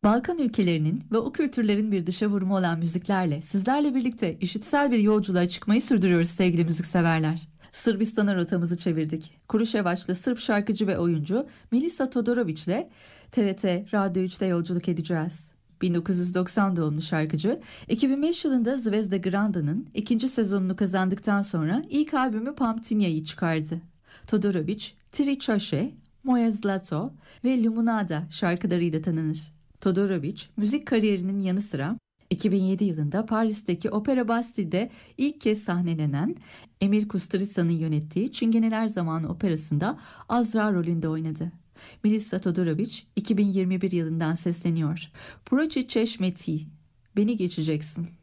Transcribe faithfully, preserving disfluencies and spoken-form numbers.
Balkan ülkelerinin ve o kültürlerin bir dışa vurumu olan müziklerle sizlerle birlikte işitsel bir yolculuğa çıkmayı sürdürüyoruz sevgili müzikseverler. Sırbistan'a rotamızı çevirdik. Kuruşevaçlı Sırp şarkıcı ve oyuncu Milisa Todorovic ile T R T Radyo üçte yolculuk edeceğiz. bin dokuz yüz doksan doğumlu şarkıcı, iki bin beş yılında Zvezda Granda'nın ikinci sezonunu kazandıktan sonra ilk albümü Pamtimya'yı çıkardı. Todorovic, Tri Čaše, Moje Zlato ve Limonada şarkılarıyla tanınır. Todorovic, müzik kariyerinin yanı sıra iki bin yedi yılında Paris'teki Opera Bastille'de ilk kez sahnelenen Emir Kusturica'nın yönettiği Çingeneler Zamanı operasında Azra rolünde oynadı. Milisa Todorovic iki bin yirmi bir yılından sesleniyor. Proçi Çeşmeti, beni geçeceksin.